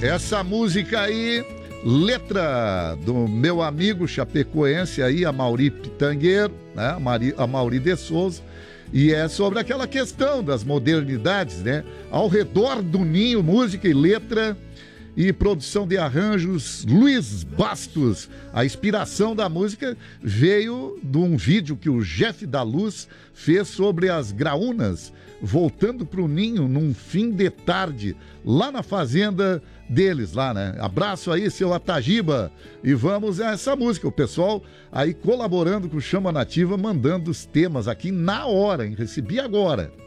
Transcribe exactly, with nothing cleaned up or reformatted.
essa música aí, letra do meu amigo chapecoense aí, Amaury Pitangueiro, né? A Mauri de Souza, e é sobre aquela questão das modernidades, né? Ao redor do ninho, música e letra e produção de arranjos, Luiz Bastos. A inspiração da música veio de um vídeo que o Jeff da Luz fez sobre as graúnas voltando para o ninho num fim de tarde, lá na fazenda deles, lá, né? Abraço aí, seu Atagiba. E vamos a essa música. O pessoal aí colaborando com o Chama Nativa, mandando os temas aqui na hora, hein? Recebi agora.